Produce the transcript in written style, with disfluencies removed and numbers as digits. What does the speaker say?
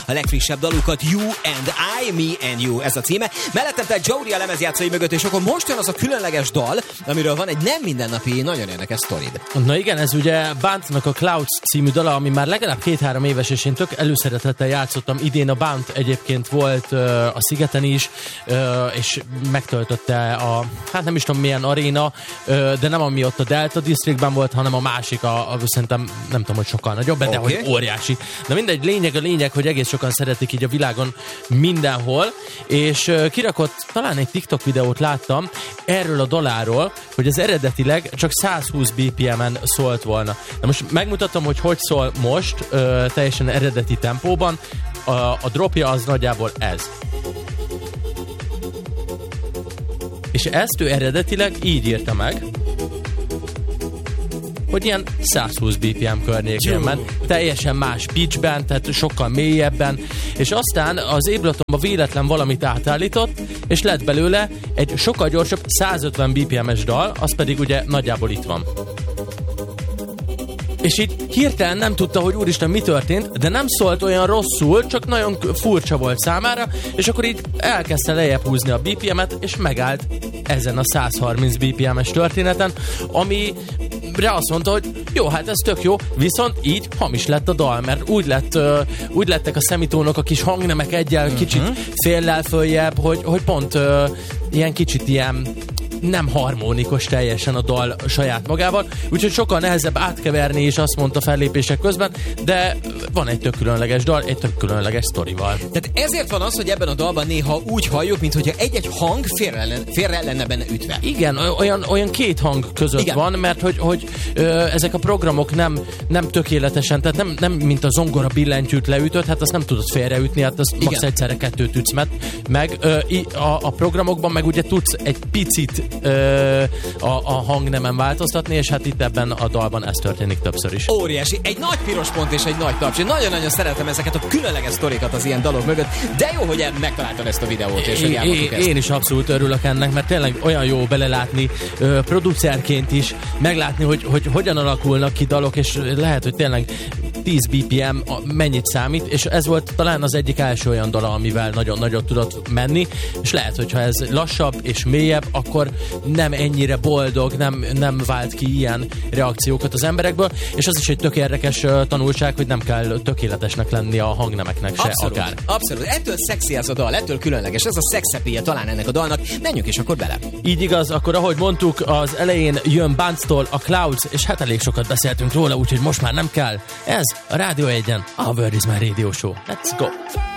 a legfrissebb dalukat. You and I, Me and You, ez a címe. Mellettem tehát Jory a lemezjátszói mögött, és akkor most jön az a különleges dal, amiről van egy nem mindennapi, nagyon érdekes sztorid. Na igen, ez ugye Bunt-nak a Clouds című dala, ami már legalább 2-3 éves, és én tök előszeretettel játszottam. Idén a Bunt egyébként volt a Szigeten is, és megtöltötte a, hát nem is tudom milyen aréna, de nem ami ott a Delta Districtben volt, hanem a másik, szerintem nem tudom, hogy sokkal nagyobb, de hogy óriási. De mindegy, lényeg, hogy egész sokan szeretik így a világon mindenhol, és kirakott, talán egy TikTok videót láttam erről a daláról, hogy ez eredetileg csak 120 BPM-en szólt volna. Na most megmutatom, hogy szól most, teljesen eredeti tempóban. A dropja az nagyjából ez. És ezt ő eredetileg így írta meg, hogy ilyen 120 BPM környékén ment, teljesen más pitchben, tehát sokkal mélyebben, és aztán az Abletonba véletlen valamit átállított, és lett belőle egy sokkal gyorsabb 150 BPM-es dal, az pedig ugye nagyjából itt van. És így hirtelen nem tudta, hogy úristen mi történt, de nem szólt olyan rosszul, csak nagyon furcsa volt számára, és akkor így elkezdte lejjebb húzni a BPM-et, és megállt ezen a 130 BPM-es történeten, amire azt mondta, hogy jó, hát ez tök jó, viszont így hamis lett a dal, mert úgy lettek a szemitónok, a kis hangnemek egyel kicsit féllel följebb, hogy pont ilyen kicsit ilyen nem harmonikus teljesen a dal saját magával, úgyhogy sokkal nehezebb átkeverni is, azt mondta fellépések közben, de van egy tök különleges dal, egy tök különleges sztorival. Tehát ezért van az, hogy ebben a dalban néha úgy halljuk, mintha egy hang félre lenne benne ütve. Igen, olyan két hang között van, mert hogy ezek a programok nem tökéletesen, tehát nem mint a zongora billentyűt leütött, hát azt nem tudod félreütni, hát azt max egyszerre 2 ütsz meg. A programokban meg ugye tudsz egy picit a hangnemen változtatni, és hát itt ebben a dalban ez történik többször is. Óriási, egy nagy piros pont és egy nagy taps. Én nagyon-nagyon szeretem ezeket a különleges sztorikat az ilyen dalok mögött, de jó, hogy megtaláltad ezt a videót, és hogy elmondtuk ezt. Én is abszolút örülök ennek, mert tényleg olyan jó belelátni producerként is, meglátni, hogy hogyan alakulnak ki dalok, és lehet, hogy tényleg 10 BPM mennyit számít, és ez volt talán az egyik első olyan dala, amivel nagyon nagyot tudott menni, és lehet, hogyha ez lassabb és mélyebb, akkor nem ennyire boldog, nem vált ki ilyen reakciókat az emberekből, és az is egy tök érdekes tanulság, hogy nem kell tökéletesnek lenni a hangnemeknek se akár. Abszolút. Ettől szexi ez a dal, ettől különleges. Ez a szexepéje talán ennek a dalnak. Menjünk is akkor bele. Így igaz, akkor ahogy mondtuk, az elején jön Bunt-tól a Clouds, és hát elég sokat beszéltünk róla, úgyhogy most már nem kell. Ez a Rádió 1-en, a Word is My Radio Show. Let's go!